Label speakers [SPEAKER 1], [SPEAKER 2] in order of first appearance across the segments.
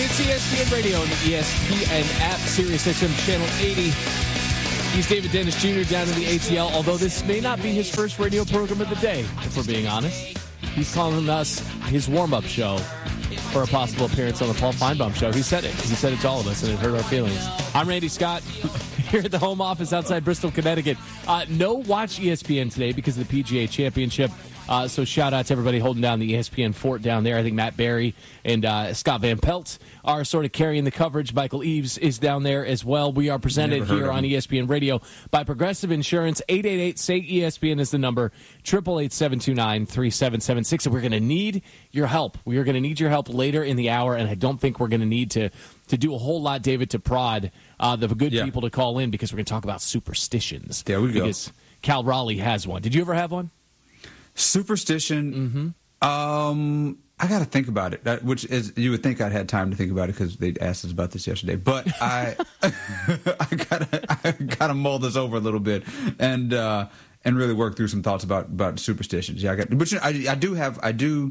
[SPEAKER 1] It's ESPN Radio and the ESPN app, Sirius XM Channel 80. He's David Dennis Jr. down in the ATL, although this may not be his first radio program of the day, if we're being honest. He's calling us his warm-up show for a possible appearance on the Paul Feinbaum Show. He said it. He said it to all of us, and it hurt our feelings. I'm Randy Scott here at the home office outside Bristol, Connecticut. No Watch ESPN today because of the PGA Championship. So shout out to everybody holding down the ESPN fort down there. I think Matt Barry and Scott Van Pelt are sort of carrying the coverage. Michael Eaves is down there as well. We are presented here on ESPN Radio by Progressive Insurance. 888-SAY-ESPN is the number. 888-729-3776. And we're going to need your help. We are going to need your help later in the hour, and I don't think we're going to need to do a whole lot, David, to prod the good people to call in because we're going to talk about superstitions.
[SPEAKER 2] There we go.
[SPEAKER 1] Because Cal Raleigh has one. Did you ever have one?
[SPEAKER 2] Superstition. I got to think about it. Which is, you would think I'd had time to think about it because they asked us about this yesterday. But I gotta mull this over a little bit and really work through some thoughts about superstitions. Yeah, I do have.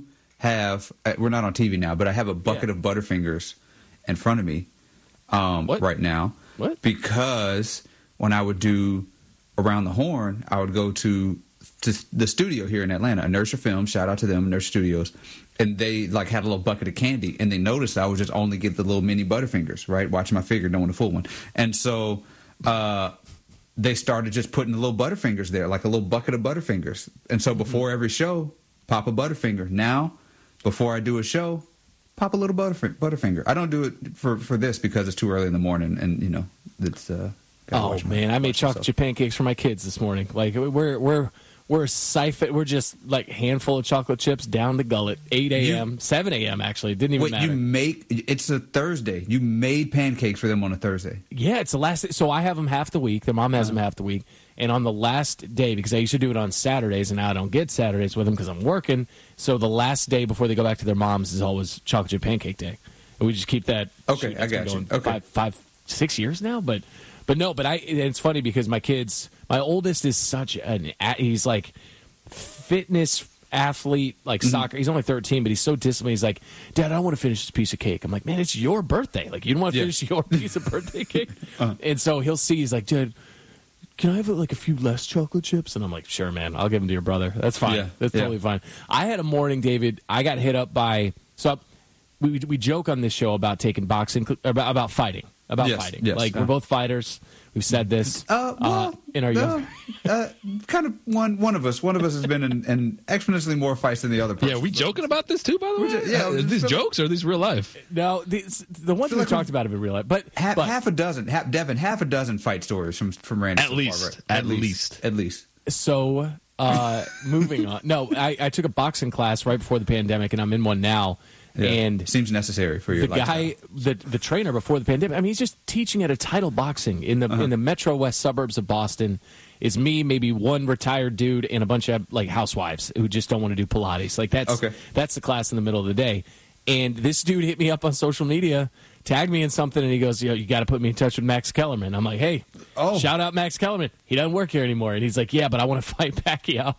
[SPEAKER 2] We're not on TV now, but I have a bucket of Butterfingers in front of me right now.
[SPEAKER 1] What?
[SPEAKER 2] Because when I would do Around the Horn, I would go to the studio here in Atlanta, Inertia Films, shout out to them, Inertia Studios, and they had a little bucket of candy, and they noticed I would just only get the little mini Butterfingers, right, watching my figure, don't want a full one, and so they started just putting the little Butterfingers there, like a little bucket of Butterfingers, and so before every show, pop a Butterfinger. Now, before I do a show, pop a little Butterfinger. I don't do it for this because it's too early in the morning, and it's.
[SPEAKER 1] Oh man, I made chocolate chip pancakes for my kids this morning. Like we're just like handful of chocolate chips down the gullet. 8 a.m., 7 a.m. actually. It didn't even matter.
[SPEAKER 2] It's a Thursday. You made pancakes for them on a Thursday.
[SPEAKER 1] Yeah, it's the last day. So I have them half the week. Their mom has them half the week. And on the last day, because I used to do it on Saturdays, and now I don't get Saturdays with them because I'm working. So the last day before they go back to their moms is always chocolate chip pancake day. And we just keep that.
[SPEAKER 2] Okay, I got you. Okay.
[SPEAKER 1] 6 years now, but it's funny because my oldest is he's like fitness athlete, like soccer. He's only 13, but he's so disciplined. He's like, Dad, I don't want to finish this piece of cake. I'm like, man, it's your birthday. Like, you don't want to finish your piece of birthday cake? And so he'll see, he's like, Dad, can I have a few less chocolate chips? And I'm like, sure, man, I'll give them to your brother. That's fine. Yeah. That's totally fine. I had a morning, David, I got hit up by, we joke on this show about taking boxing, about fighting. Fighting.
[SPEAKER 2] Yes.
[SPEAKER 1] We're both fighters. We've said this in our young...
[SPEAKER 2] kind of one of us has been in exponentially more fights than the other person.
[SPEAKER 3] Yeah, are we joking about this too, by the way? Are these jokes or are these real life?
[SPEAKER 1] No, the ones we talked about have been real life. But
[SPEAKER 2] half a dozen fight stories from Randy.
[SPEAKER 3] At least.
[SPEAKER 1] So, moving on. No, I took a boxing class right before the pandemic, and I'm in one now.
[SPEAKER 2] Yeah.
[SPEAKER 1] And
[SPEAKER 2] seems necessary for your lifestyle.
[SPEAKER 1] Guy, the trainer before the pandemic, I mean, he's just teaching at a Title Boxing in the Metro West suburbs of Boston. Is me, maybe one retired dude, and a bunch of housewives who just don't want to do Pilates. That's the class in the middle of the day. And this dude hit me up on social media, tagged me in something, and he goes, you got to put me in touch with Max Kellerman. I'm like, hey, shout out Max Kellerman. He doesn't work here anymore. And he's like, yeah, but I want to fight Pacquiao.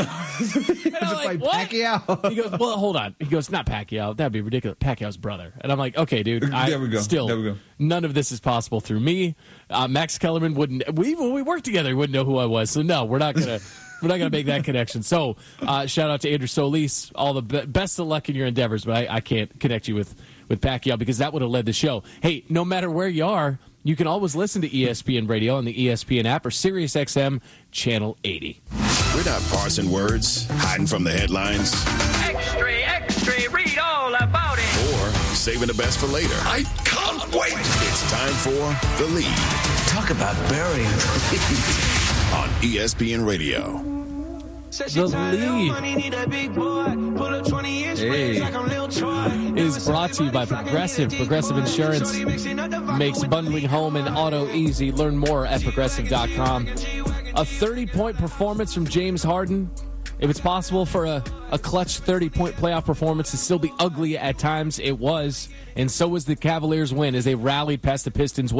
[SPEAKER 2] Pacquiao?
[SPEAKER 1] He goes, well, hold on. He goes, not Pacquiao. That'd be ridiculous. Pacquiao's brother. And I'm like, okay, dude.
[SPEAKER 2] There we go.
[SPEAKER 1] Still, none of this is possible through me. Max Kellerman wouldn't. When we worked together, he wouldn't know who I was. So no, we're not gonna. We're not going to make that connection. So, shout out to Andrew Solis. All the best of luck in your endeavors, but I can't connect you with Pacquiao because that would have led the show. Hey, no matter where you are, you can always listen to ESPN Radio on the ESPN app or Sirius XM Channel 80.
[SPEAKER 4] We're not parsing words, hiding from the headlines.
[SPEAKER 5] Extra, read all about it.
[SPEAKER 4] Or saving the best for later. I can't wait. It's time for The Lead.
[SPEAKER 6] Talk about burying the lead.
[SPEAKER 4] On ESPN Radio.
[SPEAKER 1] The Lead is brought to you by Progressive. Progressive Insurance makes bundling home and auto easy. Learn more at Progressive.com. A 30-point performance from James Harden. If it's possible for a clutch 30-point playoff performance to still be ugly at times, it was. And so was the Cavaliers' win as they rallied past the Pistons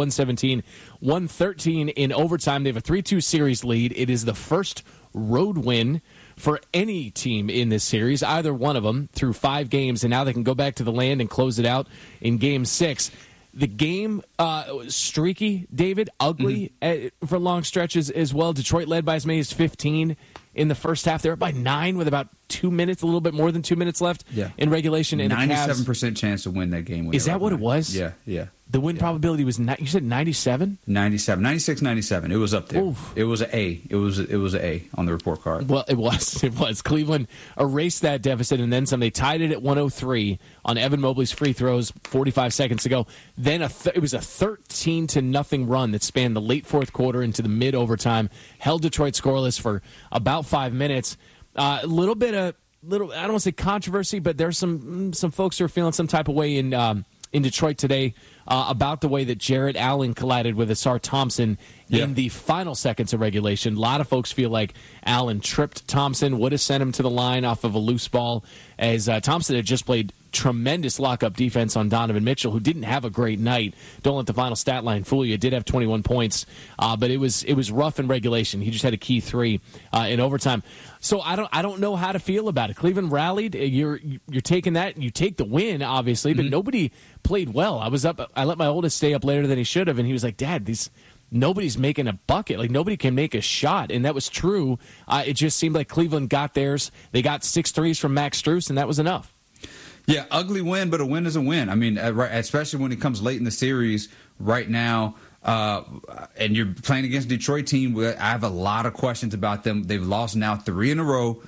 [SPEAKER 1] 117-113 in overtime. They have a 3-2 series lead. It is the first road win for any team in this series, either one of them, through 5 games, and now they can go back to the land and close it out in Game 6. The game streaky, David, ugly for long stretches as well. Detroit led by as many as 15 in the first half. They were up by 9 with about 2 minutes, a little bit more than 2 minutes left in regulation. And
[SPEAKER 2] 97% chance to win that game.
[SPEAKER 1] Is that what it was?
[SPEAKER 2] Yeah.
[SPEAKER 1] The win probability was, you said 97?
[SPEAKER 2] 97, 96, 97. It was up there. Oof. It was an A. It was an A on the report card.
[SPEAKER 1] Well, it was. Cleveland erased that deficit and then some. They tied it at 103 on Evan Mobley's free throws 45 seconds ago. Then it was a 13-0 run that spanned the late fourth quarter into the mid-overtime, held Detroit scoreless for about 5 minutes. I don't want to say controversy, but there's some folks who are feeling some type of way in Detroit today about the way that Jarrett Allen collided with Asar Thompson in the final seconds of regulation. A lot of folks feel like Allen tripped Thompson, would have sent him to the line off of a loose ball, as Thompson had just played tremendous lockup defense on Donovan Mitchell, who didn't have a great night. Don't let the final stat line fool you. Did have 21 points, but it was rough in regulation. He just had a key 3 in overtime. So I don't know how to feel about it. Cleveland rallied. You're taking that. You take the win, obviously, but nobody played well. I let my oldest stay up later than he should have, and he was like, "Dad, nobody's making a bucket. Like, nobody can make a shot." And that was true. It just seemed like Cleveland got theirs. They got 6 threes from Max Strus, and that was enough.
[SPEAKER 2] Yeah, ugly win, but a win is a win. I mean, especially when it comes late in the series right now, and you're playing against a Detroit team. I have a lot of questions about them. They've lost now 3 in a row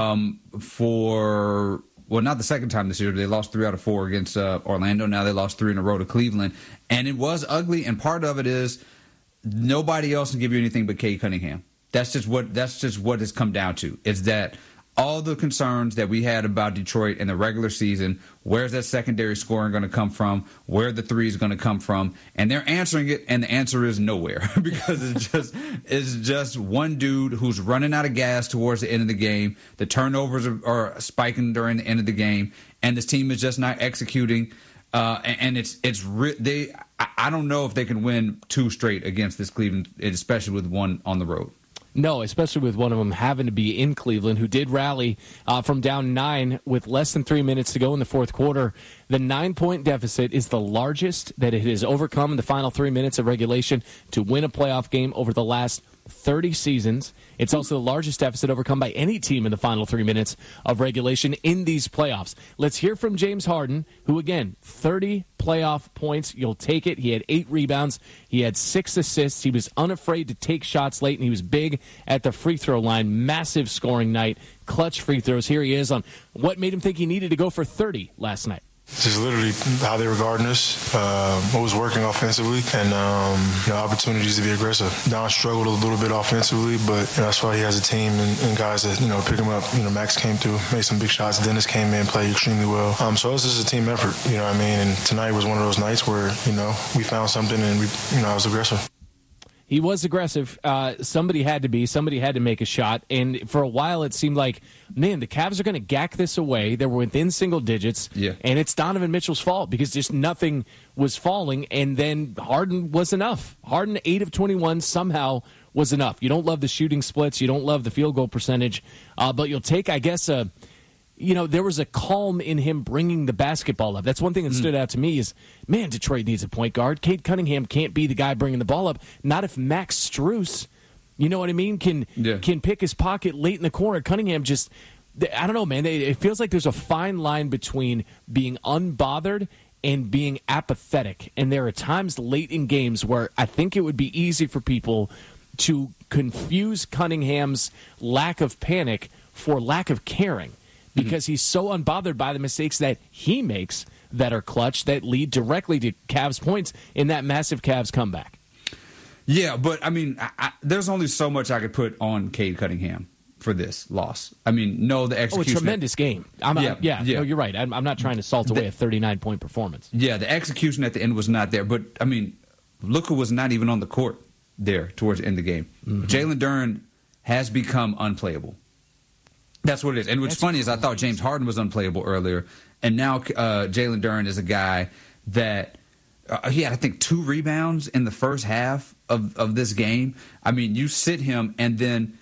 [SPEAKER 2] not the second time this year. They lost 3 out of 4 against Orlando. Now they lost 3 in a row to Cleveland. And it was ugly, and part of it is nobody else can give you anything but Cade Cunningham. That's just what it's come down to. Is that all the concerns that we had about Detroit in the regular season, where's that secondary scoring going to come from, where the 3 is going to come from, and they're answering it, and the answer is nowhere because it's just one dude who's running out of gas towards the end of the game. The turnovers are spiking during the end of the game, and this team is just not executing. And I don't know if they can win 2 straight against this Cleveland, especially with one on the road.
[SPEAKER 1] No, especially with one of them having to be in Cleveland, who did rally from down 9 with less than 3 minutes to go in the fourth quarter. The 9-point deficit is the largest that it has overcome in the final 3 minutes of regulation to win a playoff game over the last 30 seasons. It's also the largest deficit overcome by any team in the final 3 minutes of regulation in these playoffs. Let's hear from James Harden, who, again, 30 playoff points. You'll take it. He had 8 rebounds. He had 6 assists. He was unafraid to take shots late, and he was big at the free throw line. Massive scoring night. Clutch free throws. Here he is on what made him think he needed to go for 30 last night.
[SPEAKER 7] Just literally how they were guarding us, what was working offensively, and opportunities to be aggressive. Don struggled a little bit offensively, but that's why he has a team and guys that pick him up. Max came through, made some big shots. Dennis came in, played extremely well. So it's just a team effort. And tonight was one of those nights where we found something and I was aggressive.
[SPEAKER 1] He was aggressive. Somebody had to make a shot. And for a while, it seemed like, man, the Cavs are going to gack this away. They were within single digits.
[SPEAKER 2] Yeah.
[SPEAKER 1] And it's Donovan Mitchell's fault because just nothing was falling. And then Harden was enough. Harden, 8 of 21, somehow was enough. You don't love the shooting splits. You don't love the field goal percentage. But you'll take, I guess, there was a calm in him bringing the basketball up. That's one thing that stood out to me is, man, Detroit needs a point guard. Cade Cunningham can't be the guy bringing the ball up. Not if Max Strus, you know what I mean, can pick his pocket late in the corner. Cunningham just, I don't know, man. It feels like there's a fine line between being unbothered and being apathetic. And there are times late in games where I think it would be easy for people to confuse Cunningham's lack of panic for lack of caring. Because he's so unbothered by the mistakes that he makes that are clutch that lead directly to Cavs points in that massive Cavs comeback.
[SPEAKER 2] Yeah, but, there's only so much I could put on Cade Cunningham for this loss. The execution.
[SPEAKER 1] A tremendous game. No, you're right. I'm not trying to salt away a 39-point performance.
[SPEAKER 2] Yeah, the execution at the end was not there. But, Luka was not even on the court there towards the end of the game. Mm-hmm. Jalen Duren has become unplayable. That's what it is. And what's funny is I thought James Harden was unplayable earlier, and now Jalen Duren is a guy that he had, I think, 2 rebounds in the first half of this game. You sit him, and then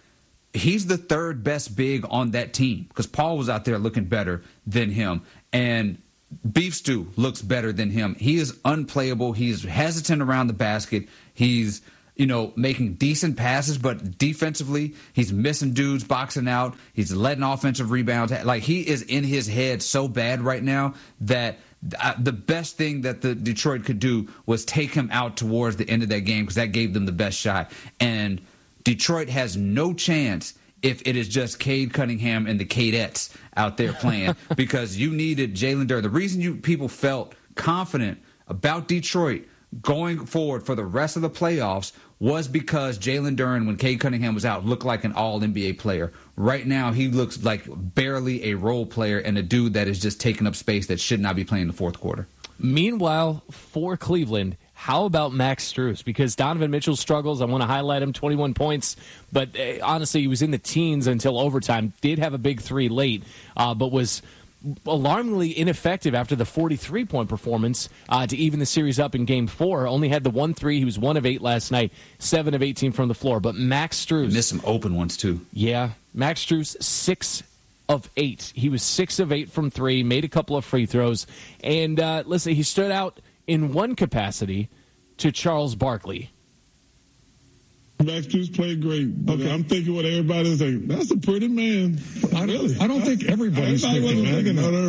[SPEAKER 2] he's the third best big on that team because Paul was out there looking better than him. And Beef Stew looks better than him. He is unplayable. He's hesitant around the basket. He's, making decent passes, but defensively, he's missing dudes, boxing out. He's letting offensive rebounds. Like, he is in his head so bad right now that the best thing that the Detroit could do was take him out towards the end of that game because that gave them the best shot. And Detroit has no chance if it is just Cade Cunningham and the Cadettes out there playing because you needed Jalen Duren. The reason people felt confident about Detroit going forward for the rest of the playoffs was because Jalen Duren, when Cade Cunningham was out, looked like an all-NBA player. Right now, he looks like barely a role player and a dude that is just taking up space that should not be playing in the fourth quarter.
[SPEAKER 1] Meanwhile, for Cleveland, how about Max Strus? Because Donovan Mitchell struggles. I want to highlight him, 21 points. But honestly, he was in the teens until overtime. Did have a big three late, but was alarmingly ineffective after the 43-point performance to even the series up in Game 4. Only had the 1-3. He was 1 of 8 last night, 7 of 18 from the floor. But Max Strus
[SPEAKER 2] missed some open ones, too.
[SPEAKER 1] Yeah. Max Strus, 6 of 8. He was 6 of 8 from 3, made a couple of free throws. And listen, he stood out in one capacity to Charles Barkley.
[SPEAKER 8] Max Strus played great. Okay. I'm thinking what everybody's saying. That's a pretty man.
[SPEAKER 9] I don't think everybody's thinking that.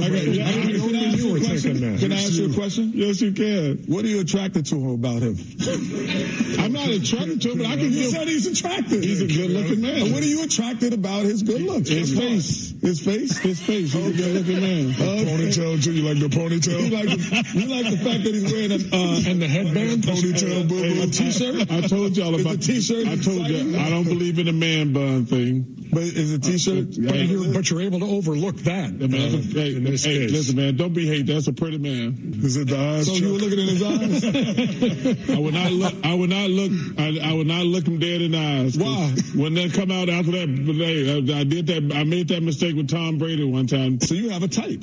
[SPEAKER 8] Can I ask you a question? Yes, you can. What are you attracted to about him? I'm not attracted to him, but I can. You said he's attractive. He's a good-looking man. What are you attracted about his good looks? His face. His face. He's a good-looking man. Ponytail too. You like the ponytail? You like the fact that he's wearing and the headband, ponytail, a t-shirt. I told y'all about the t-shirt. I told you, I don't believe in the man bun thing. But is a t-shirt?
[SPEAKER 9] But you're able to overlook that.
[SPEAKER 8] Hey, listen, man, don't be hate. That's a pretty man. Is it the eyes? So you were looking in his eyes? I would not look him dead in the eyes. Why? When they come out after that, I did that. I made that mistake with Tom Brady one time. So you have a type.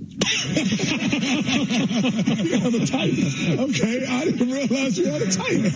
[SPEAKER 8] You have a type. Okay, I didn't realize you had a type.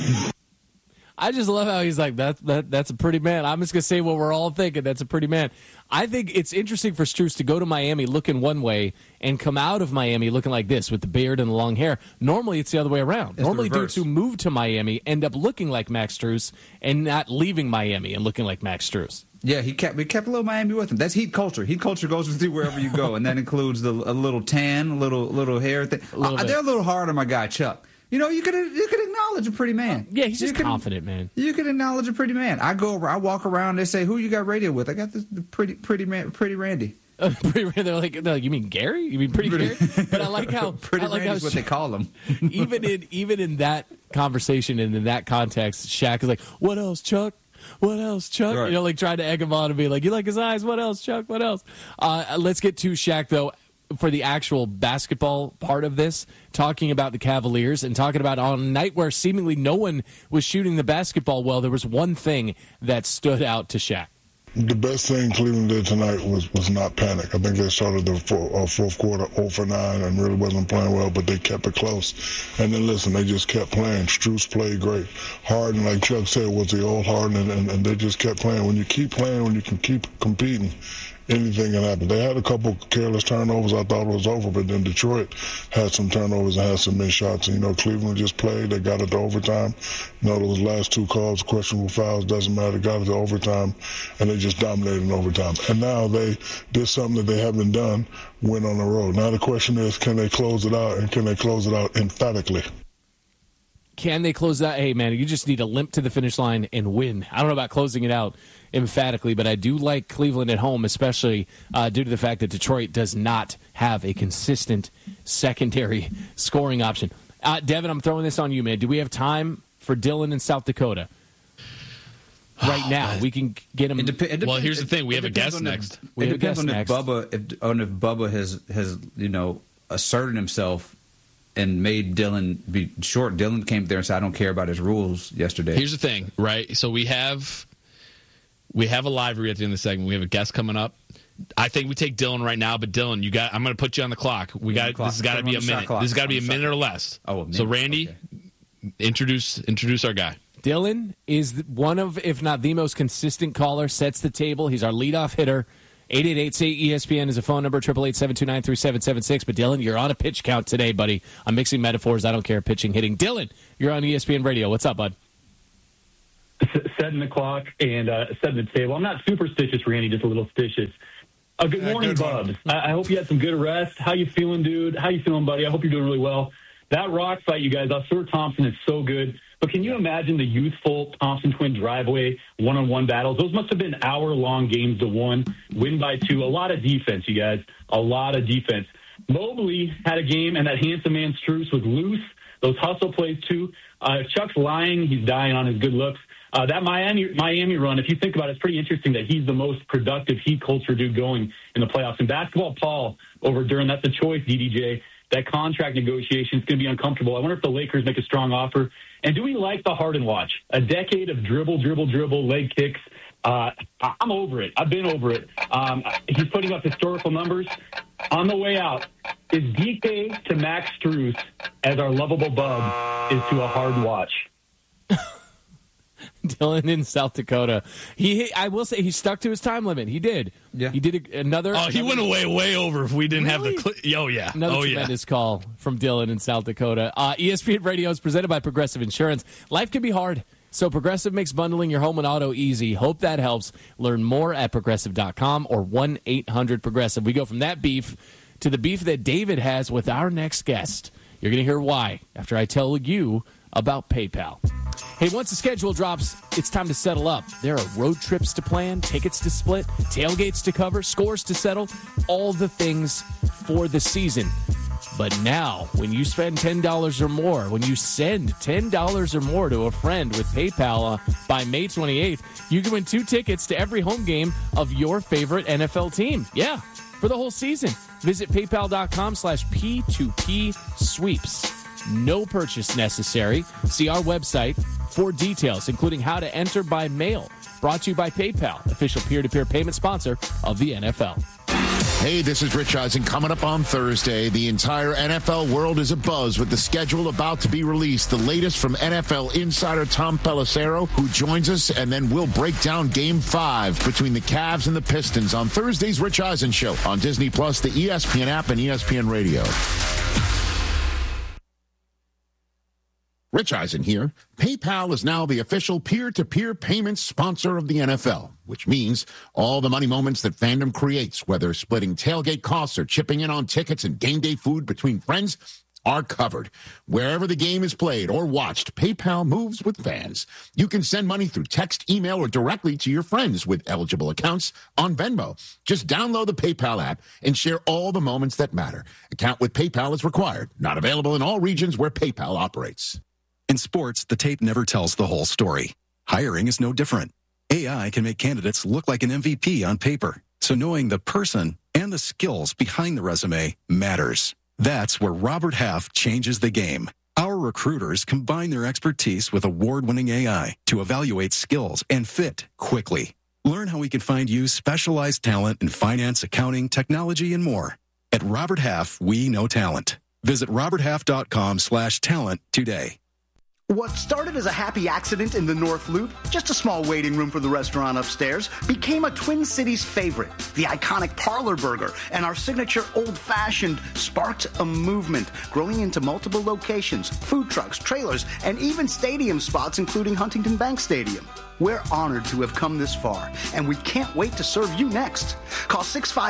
[SPEAKER 1] I just love how he's like, that's a pretty man. I'm just going to say what we're all thinking. That's a pretty man. I think it's interesting for Strus to go to Miami looking one way and come out of Miami looking like this with the beard and the long hair. Normally, it's the other way around. Normally, dudes who move to Miami end up looking like Max Strus and not leaving Miami and looking like Max Strus.
[SPEAKER 2] Yeah, we kept a little Miami with him. That's Heat culture. Heat culture goes with you wherever you go, and that includes a little tan, a little hair thing. They're a little hard on my guy, Chuck. You could acknowledge a pretty man.
[SPEAKER 1] Yeah, he's just confident, man.
[SPEAKER 2] You can acknowledge a pretty man. I walk around. They say, "Who you got radio with?" I got the pretty Randy.
[SPEAKER 1] Pretty Randy. They're like, you mean Gary? You mean pretty Gary? But I like how
[SPEAKER 2] pretty Randy is what they call him.
[SPEAKER 1] even in that conversation and in that context, Shaq is like, "What else, Chuck? What else, Chuck?" Right. Like trying to egg him on and be like, "You like his eyes? What else, Chuck? What else?" Let's get to Shaq though. For the actual basketball part of this, talking about the Cavaliers and talking about on a night where seemingly no one was shooting the basketball well, there was one thing that stood out to Shaq.
[SPEAKER 8] The best thing Cleveland did tonight was not panic. I think they started the fourth quarter 0 for 9 and really wasn't playing well, but they kept it close. And then, listen, they just kept playing. Strus played great. Harden, like Chuck said, was the old Harden, and they just kept playing. When you keep playing, when you can keep competing, anything can happen. They had a couple careless turnovers. I thought it was over, but then Detroit had some turnovers and had some missed shots. And, Cleveland just played. They got it to overtime. Those last 2 calls, questionable fouls, doesn't matter. Got it to overtime, and they just dominated in overtime. And now they did something that they haven't done, went on the road. Now the question is, can they close it out, and can they close it out emphatically?
[SPEAKER 1] Can they close that? Hey, man, you just need to limp to the finish line and win. I don't know about closing it out emphatically, but I do like Cleveland at home, especially due to the fact that Detroit does not have a consistent secondary scoring option. Devin, I'm throwing this on you, man. Do we have time for Dylan in South Dakota? Right now, we can get him.
[SPEAKER 3] Well, here's the thing: we have a guest next.
[SPEAKER 2] It depends on if Bubba has asserted himself and made Dylan be short. Dylan came there and said, "I don't care about his rules." Yesterday.
[SPEAKER 3] Here's the thing, right? So we have a live read at the end of the segment. We have a guest coming up. I think we take Dylan right now, but Dylan, I'm going to put you on the clock. This has got to be a minute. This has got to be a minute or less.
[SPEAKER 2] Oh, a minute.
[SPEAKER 3] So Randy, introduce our guy.
[SPEAKER 1] Dylan is one of, if not the most consistent caller, sets the table. He's our leadoff hitter. 888-SAY-ESPN is a phone number, 888-729-3776. But, Dylan, you're on a pitch count today, buddy. I'm mixing metaphors. I don't care, pitching, hitting. Dylan, you're on ESPN Radio. What's up, bud?
[SPEAKER 10] Setting the clock and setting the table. I'm not superstitious, Randy, just a little stitious. Good morning, Bubs. I hope you had some good rest. How you feeling, dude? How you feeling, buddy? I hope you're doing really well. That rock fight, you guys, Stuart Thompson is so good. But can you imagine the youthful Thompson twin driveway one-on-one battles? Those must have been hour-long games to win by 2. A lot of defense, you guys. A lot of defense. Mobley had a game, and that handsome man Strus was loose. Those hustle plays, too. If Chuck's lying, he's dying on his good looks. That Miami run, if you think about it, it's pretty interesting that he's the most productive Heat culture dude going in the playoffs. And basketball, Paul, over Duran, that's a choice, DDJ. That contract negotiation is going to be uncomfortable. I wonder if the Lakers make a strong offer. And do we like the Harden watch? A decade of dribble, leg kicks. I'm over it. I've been over it. He's putting up historical numbers. On the way out, is DK to Max Strus as our lovable bub is to a Harden watch?
[SPEAKER 1] Dylan in South Dakota. I will say he stuck to his time limit. He did. Yeah. He did another.
[SPEAKER 3] Oh, he went way over if we didn't
[SPEAKER 1] really?
[SPEAKER 3] have the. Oh, yeah.
[SPEAKER 1] Another tremendous call from Dylan in South Dakota. ESPN Radio is presented by Progressive Insurance. Life can be hard, so Progressive makes bundling your home and auto easy. Hope that helps. Learn more at Progressive.com or 1-800-PROGRESSIVE. We go from that beef to the beef that David has with our next guest. You're going to hear why after I tell you about PayPal. Hey, once the schedule drops, it's time to settle up. There are road trips to plan, tickets to split, tailgates to cover, scores to settle, all the things for the season. But now, when you spend $10 or more, when you send $10 or more to a friend with PayPal by May 28th, you can win 2 tickets to every home game of your favorite NFL team. Yeah, for the whole season. Visit paypal.com/P2P sweeps. No purchase necessary. See our website for details, including how to enter by mail. Brought to you by PayPal, official peer-to-peer payment sponsor of the NFL.
[SPEAKER 11] Hey, this is Rich Eisen. Coming up on Thursday, the entire NFL world is abuzz with the schedule about to be released. The latest from NFL insider Tom Pelissero, who joins us, and then we'll break down Game 5 between the Cavs and the Pistons on Thursday's Rich Eisen Show on Disney+, the ESPN app, and ESPN Radio. Rich Eisen here. PayPal is now the official peer-to-peer payment sponsor of the NFL, which means all the money moments that fandom creates, whether splitting tailgate costs or chipping in on tickets and game day food between friends, are covered. Wherever the game is played or watched, PayPal moves with fans. You can send money through text, email, or directly to your friends with eligible accounts on Venmo. Just download the PayPal app and share all the moments that matter. Account with PayPal is required. Not available in all regions where PayPal operates.
[SPEAKER 12] In sports, the tape never tells the whole story. Hiring is no different. AI can make candidates look like an MVP on paper, so knowing the person and the skills behind the resume matters. That's where Robert Half changes the game. Our recruiters combine their expertise with award-winning AI to evaluate skills and fit quickly. Learn how we can find you specialized talent in finance, accounting, technology, and more. At Robert Half, we know talent. Visit roberthalf.com/talent today.
[SPEAKER 13] What started as a happy accident in the North Loop, just a small waiting room for the restaurant upstairs, became a Twin Cities favorite. The iconic Parlor Burger and our signature Old Fashioned sparked a movement, growing into multiple locations, food trucks, trailers, and even stadium spots, including Huntington Bank Stadium. We're honored to have come this far, and we can't wait to serve you next. Call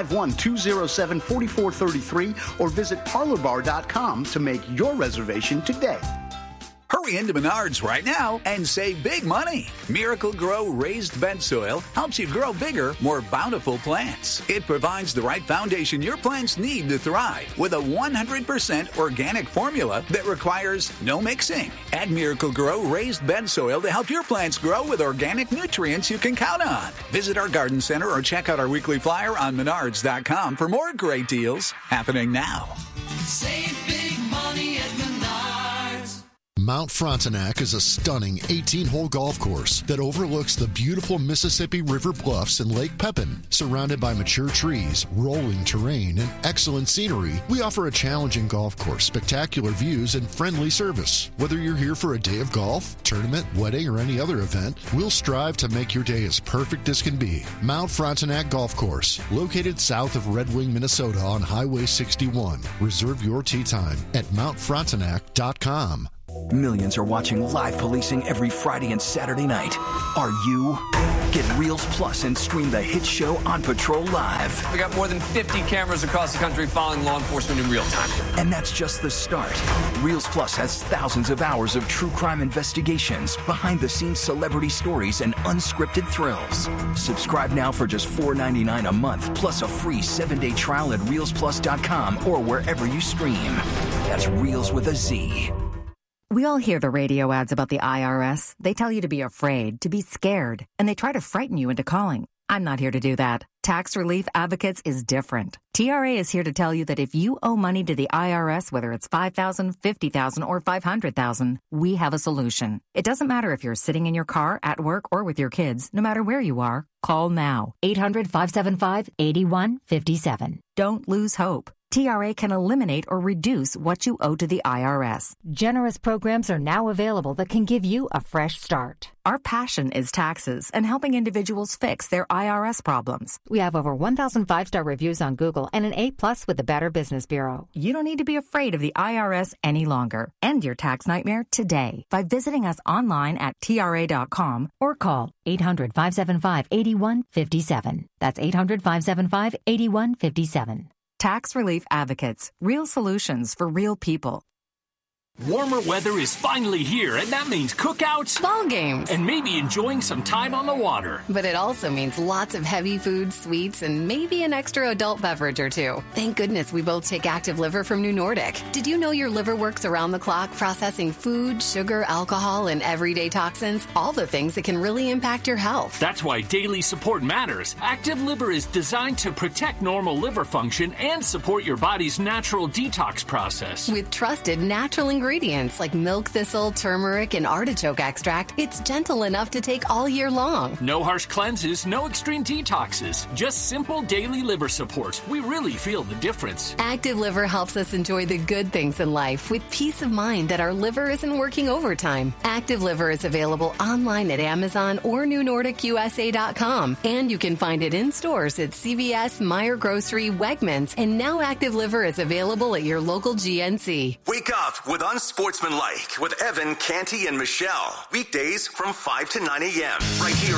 [SPEAKER 13] 651-207-4433 or visit parlorbar.com to make your reservation today.
[SPEAKER 14] Hurry into Menards right now and save big money. Miracle Grow raised bed soil helps you grow bigger, more bountiful plants. It provides the right foundation your plants need to thrive with a 100% organic formula that requires no mixing. Add Miracle Grow raised bed soil to help your plants grow with organic nutrients you can count on. Visit our garden center or check out our weekly flyer on Menards.com for more great deals happening now.
[SPEAKER 15] Save big money at Menards. Mount Frontenac is a stunning 18-hole golf course that overlooks the beautiful Mississippi River bluffs and Lake Pepin. Surrounded by mature trees, rolling terrain, and excellent scenery, we offer a challenging golf course, spectacular views, and friendly service. Whether you're here for a day of golf, tournament, wedding, or any other event, we'll strive to make your day as perfect as can be. Mount Frontenac Golf Course, located south of Red Wing, Minnesota on Highway 61. Reserve your tee time at mountfrontenac.com.
[SPEAKER 16] Millions are watching live policing every Friday and Saturday night. Are you? Get Reels Plus and stream the hit show On Patrol Live.
[SPEAKER 17] We got more than 50 cameras across the country following law enforcement in real time.
[SPEAKER 16] And that's just the start. Reels Plus has thousands of hours of true crime investigations, behind-the-scenes celebrity stories, and unscripted thrills. Subscribe now for just $4.99 a month, plus a free 7-day trial at reelsplus.com or wherever you stream. That's Reels with a Z.
[SPEAKER 18] We all hear the radio ads about the IRS. They tell you to be afraid, to be scared, and they try to frighten you into calling. I'm not here to do that. Tax Relief Advocates is different. TRA is here to tell you that if you owe money to the IRS, whether it's $5,000, $50,000, or $500,000, we have a solution. It doesn't matter if you're sitting in your car, at work, or with your kids. No matter where you are, call now. 800-575-8157. Don't lose hope. TRA can eliminate or reduce what you owe to the IRS.
[SPEAKER 19] Generous programs are now available that can give you a fresh start.
[SPEAKER 18] Our passion is taxes and helping individuals fix their IRS problems.
[SPEAKER 19] We have over 1,000 5-star reviews on Google and an A+ with the Better Business Bureau.
[SPEAKER 18] You don't need to be afraid of the IRS any longer. End your tax nightmare today by visiting us online at TRA.com
[SPEAKER 19] or call 800-575-8157. That's 800-575-8157.
[SPEAKER 18] Tax Relief Advocates. Real solutions for real people.
[SPEAKER 20] Warmer weather is finally here, and that means cookouts,
[SPEAKER 21] ball games,
[SPEAKER 20] and maybe enjoying some time on the water.
[SPEAKER 21] But it also means lots of heavy food, sweets, and maybe an extra adult beverage or two. Thank goodness we both take Active Liver from New Nordic. Did you know your liver works around the clock processing food, sugar, alcohol, and everyday toxins? All the things that can really impact your health.
[SPEAKER 20] That's why daily support matters. Active Liver is designed to protect normal liver function and support your body's natural detox process.
[SPEAKER 21] With trusted natural ingredients like milk thistle, turmeric, and artichoke extract, it's gentle enough to take all year long.
[SPEAKER 20] No harsh cleanses, no extreme detoxes, just simple daily liver support. We really feel the difference.
[SPEAKER 21] Active Liver helps us enjoy the good things in life with peace of mind that our liver isn't working overtime. Active Liver is available online at Amazon or NewNordicUSA.com, and you can find it in stores at CVS, Meijer Grocery, Wegmans, and now Active Liver is available at your local GNC.
[SPEAKER 22] Wake up with Unsportsmanlike with Evan, Canty, and Michelle. Weekdays from 5 to 9 a.m. right here